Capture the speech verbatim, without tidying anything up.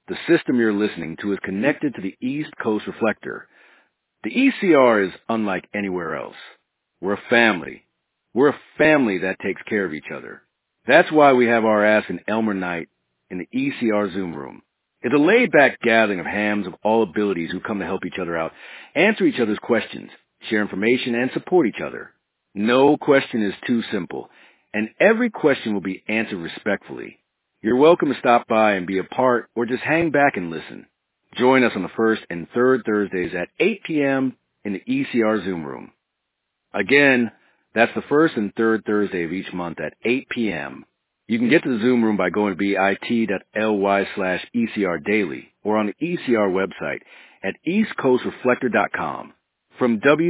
The system you're listening to is connected to the East Coast Reflector. The E C R is unlike anywhere else. We're a family. We're a family that takes care of each other. That's why we have our Ask an Elmer night in the E C R Zoom room. It's a laid-back gathering of hams of all abilities who come to help each other out, answer each other's questions, share information, and support each other. No question is too simple, and every question will be answered respectfully. You're welcome to stop by and be a part, or just hang back and listen. Join us on the first and third Thursdays at eight p.m. in the E C R Zoom room. Again, that's the first and third Thursday of each month at eight p.m. You can get to the Zoom room by going to bit.ly slash ECR daily or on the E C R website at east coast reflector dot com. From W